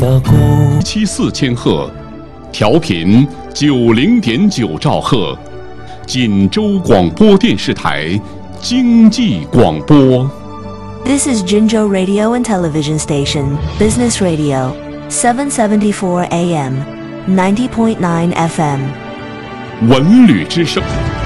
的故。 7000赫，调频90.9兆赫，锦州广播电视台经济广播。 This is Jinzhou Radio and Television Station, Business Radio, 774 AM, 90.9 FM. 文旅之声。